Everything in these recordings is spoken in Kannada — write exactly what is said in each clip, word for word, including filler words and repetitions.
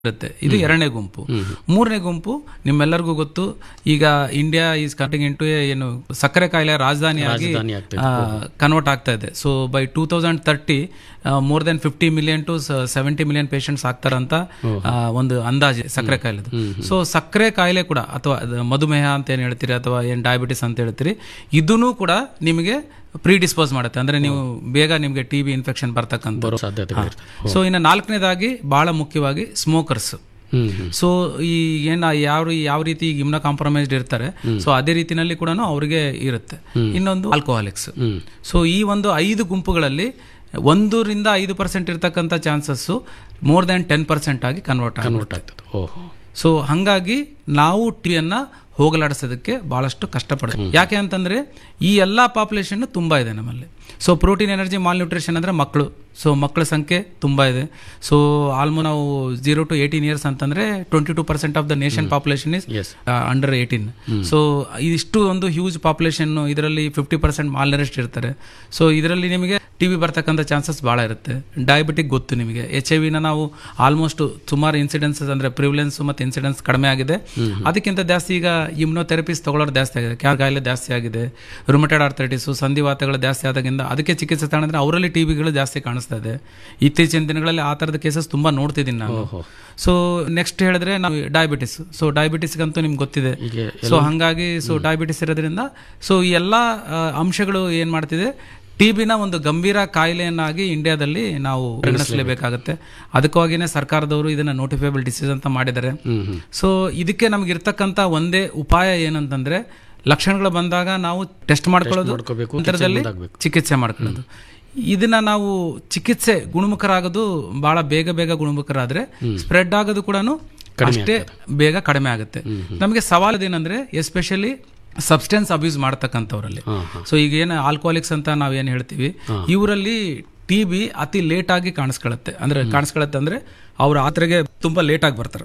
ಇರುತ್ತೆ. ಇದು ಎರಡನೇ ಗುಂಪು. ಮೂರನೇ ಗುಂಪು ನಿಮ್ಮೆಲ್ಲರಿಗೂ ಗೊತ್ತು, ಈಗ ಇಂಡಿಯಾ ಈಸ್ ಕಟಿಂಗ್ ಇಂಟು ಏನು ಸಕ್ಕರೆ ಕಾಯಿಲೆ ರಾಜಧಾನಿಯಾಗಿ ಕನ್ವರ್ಟ್ ಆಗ್ತಾ ಇದೆ. So by two thousand thirty more than fifty million to seventy million patients ಆಗ್ತಾರಂತ ಒಂದು ಅಂದಾಜು ಸಕ್ಕರೆ ಕಾಯಿಲೆದು. ಸೊ ಸಕ್ಕರೆ ಕಾಯಿಲೆ ಕೂಡ ಅಥವಾ ಮಧುಮೇಹ ಅಂತ ಏನ್ ಹೇಳ್ತೀರಿ ಅಥವಾ ಏನ್ ಡಯಾಬಿಟಿಸ್ ಅಂತ ಹೇಳ್ತೀರಿ, ಇದೂ ಕೂಡ ನಿಮಗೆ ಪ್ರೀಡಿಸ್ಪೋಸ್ ಮಾಡುತ್ತೆ. ಅಂದ್ರೆ ನೀವು ಬೇಗ ನಿಮಗೆ ಟಿ ಬಿ ಇನ್ಫೆಕ್ಷನ್ ಬರ್ತಕ್ಕಂಥ ಸಾಧ್ಯತೆ. ಸೊ ಇನ್ನು ನಾಲ್ಕನೇದಾಗಿ ಬಹಳ ಮುಖ್ಯವಾಗಿ ಸ್ಮೋಕರ್ಸ್. ಸೊ ಈ ಏನ ಯಾವ ಯಾವ ರೀತಿ ಇಮ್ಯುನೋ ಕಾಂಪ್ರಮೈಸ್ಡ್ ಇರ್ತಾರೆ, ಸೊ ಅದೇ ರೀತಿನಲ್ಲಿ ಕೂಡ ಅವ್ರಿಗೆ ಇರುತ್ತೆ. ಇನ್ನೊಂದು ಆಲ್ಕೋಹಾಲಿಕ್ಸ್. ಸೊ ಈ ಒಂದು ಐದು ಗುಂಪುಗಳಲ್ಲಿ ಒಂದರಿಂದ ಐದು ಪರ್ಸೆಂಟ್ ಇರ್ತಕ್ಕಂಥ chances more than ten percent ಆಗಿ ಕನ್ವರ್ಟ್ ಕನ್ವರ್ಟ್ ಆಗ್ತದೆ. ಸೊ ಹಂಗಾಗಿ ನಾವು ಟಿಯನ್ನ ಹೋಗಲಾಡಿಸೋದಕ್ಕೆ ಬಹಳಷ್ಟು ಕಷ್ಟಪಡ್ತೀವಿ. ಯಾಕೆ ಅಂತಂದ್ರೆ ಈ ಎಲ್ಲಾ ಪಾಪ್ಯುಲೇಷನ್ ತುಂಬಾ ಇದೆ ನಮ್ಮಲ್ಲಿ. So protein energy mall nutrition ಅಂದ್ರೆ ಮಕ್ಕಳು. ಸೊ ಮಕ್ಕಳ ಸಂಖ್ಯೆ ತುಂಬಾ ಇದೆ. ಸೊ ಆಲ್ಮೋಸ್ಟ್ ನಾವು ಜೀರೋ ಟು ಏಟೀನ್ ಇಯರ್ಸ್ ಅಂತಂದ್ರೆ twenty two percent of the nation population is under eighteen. So ಇದಿಷ್ಟು ಒಂದು ಹ್ಯೂಜ್ ಪಾಪ್ಯುಲೇಷನ್, ಇದರಲ್ಲಿ ಫಿಫ್ಟಿ ಪರ್ಸೆಂಟ್ ಮಾಲ್ ನರಿಶ್ಡ್ ಇರ್ತಾರೆ. ಸೊ ಇದರಲ್ಲಿ ನಿಮಗೆ ಟಿ ಬಿ ಬರ್ತಕ್ಕಂಥ ಚಾನ್ಸಸ್ ಬಹಳ ಇರುತ್ತೆ. ಡಯಾಬಿಟಿಕ್ ಗೊತ್ತು ನಿಮಗೆ. ಎಚ್ ಐ ವಿನ ನಾವು ಆಲ್ಮೋಸ್ಟ್ ಸುಮಾರು ಇನ್ಸಿಡೆನ್ಸಸ್ ಅಂದ್ರೆ ಪ್ರಿವಿಲೆನ್ಸ್ ಮತ್ತೆ ಇನ್ಸಿಡೆನ್ಸ್ ಕಡಿಮೆ ಆಗಿದೆ. ಅದಕ್ಕಿಂತ ಜಾಸ್ತಿ ಈಗ ಇಮ್ಯುನೋಥೆರಪಿಸ್ ತಗೊಳ್ಳೋರು ಜಾಸ್ತಿ ಆಗಿದೆ, ಕ್ಯಾನ್ ಕಾಯಿಲೆ ಜಾಸ್ತಿ ಆಗಿದೆ, ರುಮಟೆಡ್ ಆರ್ಥರೈಟಿಸ್, ಸಂಧಿವಾತಗಳು ಜಾಸ್ತಿ ಆದಾಗಿಂದ ಅದಕ್ಕೆ ಚಿಕಿತ್ಸೆ ತಗೊಂಡ್ರೆ ಅವರಲ್ಲಿ ಟಿ ಬಿಗಳು ಜಾಸ್ತಿ ಕಾಣಿಸ್ತಾ ಇದೆ. ಇತ್ತೀಚಿನ ದಿನಗಳಲ್ಲಿ ಆ ತರದ ಕೇಸಸ್ ತುಂಬಾ ನೋಡ್ತಿದ್ದೀನಿ ನಾನು. ಸೊ ನೆಕ್ಸ್ಟ್ ಹೇಳಿದ್ರೆ ನಾವು ಡಯಾಬಿಟಿಸ್. ಸೊ ಡಯಾಬಿಟಿಸ್ಗಂತೂ ನಿಮ್ಗೆ ಗೊತ್ತಿದೆ. ಸೊ ಹಂಗಾಗಿ ಸೊ ಡಯಾಬಿಟಿಸ್ ಇರೋದ್ರಿಂದ ಸೊ ಈ ಎಲ್ಲಾ ಅಂಶಗಳು ಏನ್ ಮಾಡ್ತಿದೆ, ಟಿ ಬಿನ ಒಂದು ಗಂಭೀರ ಕಾಯಿಲೆಯನ್ನಾಗಿ ಇಂಡಿಯಾದಲ್ಲಿ ನಾವು ಪರಿಗಣಿಸಲೇಬೇಕಾಗುತ್ತೆ. ಅದಕ್ಕಾಗಿನೇ ಸರ್ಕಾರದವರು ಇದನ್ನ ನೋಟಿಫೈಬಲ್ ಡಿಸೀಸ್ ಅಂತ ಮಾಡಿದ್ದಾರೆ. ಸೊ ಇದಕ್ಕೆ ನಮ್ಗೆ ಇರ್ತಕ್ಕಂಥ ಒಂದೇ ಉಪಾಯ ಏನಂತಂದ್ರೆ, ಲಕ್ಷಣಗಳು ಬಂದಾಗ ನಾವು ಟೆಸ್ಟ್ ಮಾಡ್ಕೊಳ್ಳೋದು, ನಂತರದಲ್ಲಿ ಚಿಕಿತ್ಸೆ ಮಾಡ್ಕೊಳ್ಳೋದು. ಇದನ್ನ ನಾವು ಚಿಕಿತ್ಸೆ ಗುಣಮುಖರಾಗೋದು ಬಹಳ ಬೇಗ ಬೇಗ ಗುಣಮುಖರಾದ್ರೆ ಸ್ಪ್ರೆಡ್ ಆಗೋದು ಕೂಡ ಅಷ್ಟೇ ಬೇಗ ಕಡಿಮೆ ಆಗುತ್ತೆ. ನಮಗೆ ಸವಾಲದೇನಂದ್ರೆ ಎಸ್ಪೆಷಲಿ ಸಬ್ಸ್ಟೆನ್ಸ್ ಅಬ್ಯೂಸ್ ಮಾಡ್ತಕ್ಕಂಥವ್ರಲ್ಲಿ. ಸೊ ಈಗ ಏನು ಆಲ್ಕೋಹಾಲಿಕ್ಸ್ ಅಂತ ನಾವೇನು ಹೇಳ್ತೀವಿ, ಇವರಲ್ಲಿ ಟಿ ಬಿ ಅತಿ ಲೇಟ್ ಆಗಿ ಕಾಣಿಸ್ಕೊಳ್ಳುತ್ತೆ. ಅಂದ್ರೆ ಕಾಣಿಸ್ಕೊಳ್ಳುತ್ತೆ ಅಂದ್ರೆ ಅವ್ರ ಆತರೆಗೆ ತುಂಬಾ ಲೇಟ್ ಆಗಿ ಬರ್ತಾರೆ.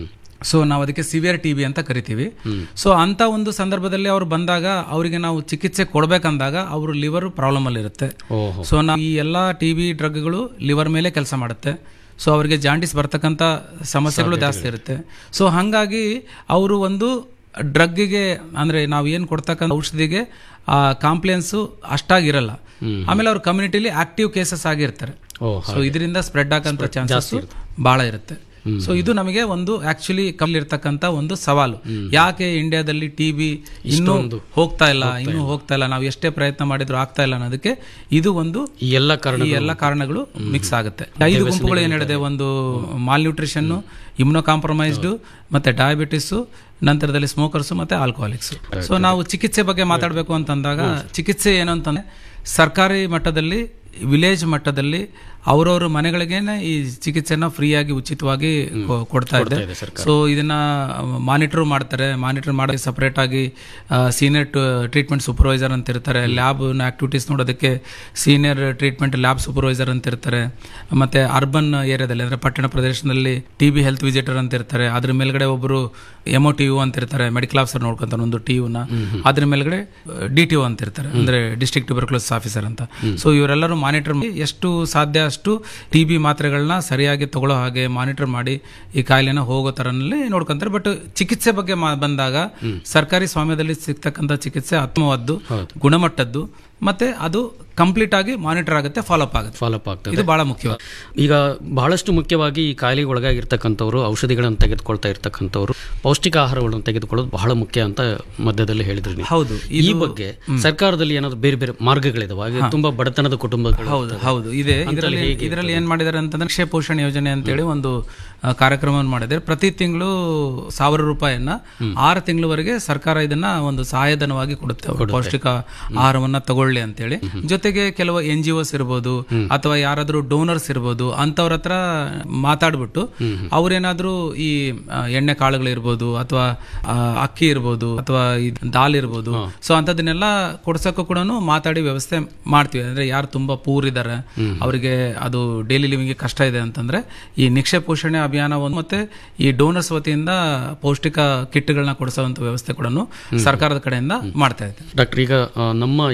ಸೊ ನಾವು ಅದಕ್ಕೆ ಸಿವಿಯರ್ ಟಿ ಬಿ ಅಂತ ಕರಿತೀವಿ. ಸೊ ಅಂತ ಒಂದು ಸಂದರ್ಭದಲ್ಲಿ ಅವ್ರು ಬಂದಾಗ ಅವರಿಗೆ ನಾವು ಚಿಕಿತ್ಸೆ ಕೊಡ್ಬೇಕಂದಾಗ ಅವ್ರ ಲಿವರ್ ಪ್ರಾಬ್ಲಮ್ ಅಲ್ಲಿ ಇರುತ್ತೆ. ಸೊ ನಾವು ಈ ಎಲ್ಲಾ ಟಿ ಬಿ ಡ್ರಗ್ಗಳು ಲಿವರ್ ಮೇಲೆ ಕೆಲಸ ಮಾಡುತ್ತೆ. ಸೊ ಅವರಿಗೆ ಜಾಂಡಿಸ್ ಬರ್ತಕ್ಕಂಥ ಸಮಸ್ಯೆಗಳು ಜಾಸ್ತಿ ಇರುತ್ತೆ. ಸೊ ಹಂಗಾಗಿ ಅವರು ಒಂದು ಡ್ರಗ್ಗಿಗೆ ಅಂದ್ರೆ ನಾವು ಏನ್ ಕೊಡ್ತಕ್ಕಂಥ ಔಷಧಿಗೆ ಆ ಕಾಂಪ್ಲಿಯನ್ಸ್ ಅಷ್ಟಾಗಿರಲ್ಲ. ಆಮೇಲೆ ಅವ್ರ ಕಮ್ಯುನಿಟಿಲಿ ಆಕ್ಟಿವ್ ಕೇಸಸ್ ಆಗಿರ್ತಾರೆ. ಸೊ ಇದರಿಂದ ಸ್ಪ್ರೆಡ್ ಆಗಂತ ಚಾನ್ಸಸ್ ಬಹಳ ಇರುತ್ತೆ. ಸೊ ಇದು ನಮಗೆ ಒಂದು ಆಕ್ಚುಲಿ ಕಲ್ಲಿರ್ತಕ್ಕಂಥ ಒಂದು ಸವಾಲು. ಯಾಕೆ ಇಂಡಿಯಾದಲ್ಲಿ ಟಿ ಬಿ ಇನ್ನೂ ಹೋಗ್ತಾ ಇಲ್ಲ ಇನ್ನೂ ಹೋಗ್ತಾ ಇಲ್ಲ ನಾವು ಎಷ್ಟೇ ಪ್ರಯತ್ನ ಮಾಡಿದ್ರು ಆಗ್ತಾ ಇಲ್ಲ ಅನ್ನೋದಕ್ಕೆ ಇದು ಒಂದು ಈ ಎಲ್ಲ ಎಲ್ಲ ಕಾರಣಗಳು ಮಿಕ್ಸ್ ಆಗುತ್ತೆ. ಐದು ಗುಂಪುಗಳು ಏನ್ ಹೇಳಿದೆ, ಒಂದು ಮಾಲ್ ನ್ಯೂಟ್ರಿಷನ್, ಇಮ್ಯುನೋ ಕಾಂಪ್ರಮೈಸ್ಡ್, ಮತ್ತೆ ಡಯಾಬಿಟಿಸ್, ನಂತರದಲ್ಲಿ ಸ್ಮೋಕರ್ಸ್ ಮತ್ತೆ ಆಲ್ಕೋಹಾಲಿಕ್ಸ್. ಸೊ ನಾವು ಚಿಕಿತ್ಸೆ ಬಗ್ಗೆ ಮಾತಾಡಬೇಕು ಅಂತಂದಾಗ ಚಿಕಿತ್ಸೆ ಏನು ಅಂತಂದ್ರೆ, ಸರ್ಕಾರಿ ಮಟ್ಟದಲ್ಲಿ ವಿಲೇಜ್ ಮಟ್ಟದಲ್ಲಿ ಅವರವ್ರ ಮನೆಗಳಿಗೇನೆ ಈ ಚಿಕಿತ್ಸೆನ ಫ್ರೀಯಾಗಿ ಉಚಿತವಾಗಿ ಕೊಡ್ತಾ ಇದೆ. ಸೊ ಇದನ್ನ ಮಾನಿಟರ್ ಮಾಡ್ತಾರೆ. ಮಾನಿಟರ್ ಮಾಡಿ ಸಪರೇಟ್ ಆಗಿ ಸೀನಿಯರ್ ಟ್ರೀಟ್ಮೆಂಟ್ ಸೂಪರ್ವೈಸರ್ ಅಂತ ಇರ್ತಾರೆ. ಲ್ಯಾಬ್ ಆಕ್ಟಿವಿಟೀಸ್ ನೋಡೋದಕ್ಕೆ ಸೀನಿಯರ್ ಟ್ರೀಟ್ಮೆಂಟ್ ಲ್ಯಾಬ್ ಸೂಪರ್ವೈಸರ್ ಅಂತ ಇರ್ತಾರೆ. ಮತ್ತೆ ಅರ್ಬನ್ ಏರಿಯಾದಲ್ಲಿ ಅಂದ್ರೆ ಪಟ್ಟಣ ಪ್ರದೇಶದಲ್ಲಿ ಟಿ ಬಿ ಹೆಲ್ತ್ ವಿಸಿಟರ್ ಅಂತ ಇರ್ತಾರೆ. ಅದ್ರ ಮೇಲ್ಗಡೆ ಒಬ್ಬರು ಎಮ್ ಒ ಟಿ ಯು ಅಂತ ಇರ್ತಾರೆ, ಮೆಡಿಕಲ್ ಆಫೀಸರ್ ನೋಡ್ಕೊಂತಾರೆ ಒಂದು ಟಿ ಯುನ. ಅದ್ರ ಮೇಲ್ಗಡೆ ಡಿ ಟಿ ಯು ಅಂತ ಇರ್ತಾರೆ, ಅಂದ್ರೆ ಡಿಸ್ಟ್ರಿಕ್ಟ್ ಟ್ಯೂಬರ್ಕ್ಯುಲೋಸಿಸ್ ಆಫೀಸರ್ ಅಂತ. ಸೊ ಇವರೆಲ್ಲರೂ ಮಾನಿಟರ್ ಮಾಡಿ ಎಷ್ಟು ಸಾಧ್ಯ ಅಷ್ಟು ಟಿ ಬಿ ಮಾತ್ರೆಗಳನ್ನ ಸರಿಯಾಗಿ ತಗೊಳ್ಳೋ ಹಾಗೆ ಮಾನಿಟರ್ ಮಾಡಿ ಈ ಕಾಯಿಲೆನ ಹೋಗೋ ತರನಲ್ಲಿ ನೋಡ್ಕೊಂತಾರೆ. ಬಟ್ ಚಿಕಿತ್ಸೆ ಬಗ್ಗೆ ಬಂದಾಗ ಸರ್ಕಾರಿ ಸ್ವಾಮ್ಯದಲ್ಲಿ ಸಿಗ್ತಕ್ಕಂಥ ಚಿಕಿತ್ಸೆ ಉತ್ತಮವಾದ್ದು, ಗುಣಮಟ್ಟದ್ದು, ಮತ್ತೆ ಅದು ಕಂಪ್ಲೀಟ್ ಆಗಿ ಮಾನಿಟರ್ ಆಗುತ್ತೆ, ಫಾಲೋಅಪ್ ಆಗುತ್ತೆ ಫಾಲೋಅಪ್ ಆಗ್ತದೆ. ಇದು ಬಹಳ ಮುಖ್ಯ. ಈಗ ಬಹಳಷ್ಟು ಮುಖ್ಯವಾಗಿ ಈ ಕಾಯಿಲೆಗೆ ಒಳಗಾಗಿರ್ತಕ್ಕಂಥವ್ರು ಔಷಧಿಗಳನ್ನು ತೆಗೆದುಕೊಳ್ತಾ ಇರ್ತಕ್ಕಂಥವ್ರು ಪೌಷ್ಟಿಕ ಆಹಾರಗಳನ್ನು ತೆಗೆದುಕೊಳ್ಳೋದು ಬಹಳ ಮುಖ್ಯ ಅಂತ ಮಧ್ಯದಲ್ಲಿ ಹೇಳಿದ್ರಿ. ಹೌದು. ಈ ಬಗ್ಗೆ ಸರ್ಕಾರದಲ್ಲಿ ಏನಾದ್ರು ಬೇರೆ ಬೇರೆ ಮಾರ್ಗಗಳಿದಾವೆ? ತುಂಬಾ ಬಡತನದ ಕುಟುಂಬಗಳು. ಹೌದು ಹೌದು ಇದೆ. ಇದರಲ್ಲಿ ಇದರಲ್ಲಿ ಏನ್ ಮಾಡಿದ್ದಾರೆ ಅಂತಂದ್ರೆ ನಿಕ್ಷಯ ಪೋಷಣ ಯೋಜನೆ ಅಂತೇಳಿ ಒಂದು ಕಾರ್ಯಕ್ರಮವನ್ನು ಮಾಡಿದ್ದಾರೆ. ಪ್ರತಿ ತಿಂಗಳು ಸಾವಿರ ರೂಪಾಯಿಯನ್ನ ಆರು ತಿಂಗಳವರೆಗೆ ಸರ್ಕಾರ ಇದನ್ನ ಒಂದು ಸಹಾಯಧನವಾಗಿ ಕೊಡುತ್ತೆ, ಪೌಷ್ಟಿಕ ಆಹಾರವನ್ನ ತಗೊಳ್ಳಿ ಅಂತೇಳಿ. ಜೊತೆಗೆ ಕೆಲವು ಎನ್ ಜಿ ಒಸ್ ಇರ್ಬೋದು ಅಥವಾ ಯಾರಾದ್ರೂ ಡೋನರ್ಸ್ ಇರ್ಬೋದು, ಅಂತವ್ರ ಹತ್ರ ಮಾತಾಡ್ಬಿಟ್ಟು ಅವ್ರೇನಾದ್ರೂ ಈ ಎಣ್ಣೆ ಕಾಳುಗಳಿರ್ಬೋದು ಅಥವಾ ಅಕ್ಕಿ ಇರ್ಬೋದು ಅಥವಾ ದಾಲ್ ಇರ್ಬೋದು, ಸೊ ಅಂತದನ್ನೆಲ್ಲ ಕೊಡ್ಸಕ್ಕೂ ಕೂಡ ಮಾತಾಡಿ ವ್ಯವಸ್ಥೆ ಮಾಡ್ತೀವಿ. ಅಂದ್ರೆ ಯಾರು ತುಂಬಾ ಪೂರ್ ಇದ್ದಾರೆ, ಅವರಿಗೆ ಅದು ಡೈಲಿ ಲಿವಿಂಗ್ ಕಷ್ಟ ಇದೆ ಅಂತಂದ್ರೆ ಈ ನಿಕ್ಷಯ ಪೋಷಣೆ ಅಭಿಯಾನ ಒಂದು ಮತ್ತೆ ಈ ಡೋನರ್ಸ್ ವತಿಯಿಂದ ಪೌಷ್ಟಿಕ ಕಿಟ್ಗಳನ್ನ ಕೊಡಿಸುವಂತ ವ್ಯವಸ್ಥೆ ಕೂಡ ಸರ್ಕಾರದ ಕಡೆಯಿಂದ ಮಾಡ್ತಾ ಇದೆ. ಡಾಕ್ಟರ್, ಈಗ ನಮ್ಮ ಈ ಸೀಮಿತ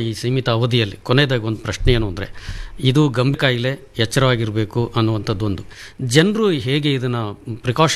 ಇರುವಂಥ ಅವಧಿಯಲ್ಲಿ ಕೊನೆಯದಾಗಿ ಒಂದು ಪ್ರಶ್ನೆ ಏನು ಅಂದರೆ, ಇದು ಗಂಭೀರ ಕಾಯಿಲೆ, ಎಚ್ಚರವಾಗಿರಬೇಕು ಅನ್ನುವಂಥದ್ದೊಂದು. ಜನರು ಹೇಗೆ ಇದನ್ನು ಪ್ರಿಕಾಷನ್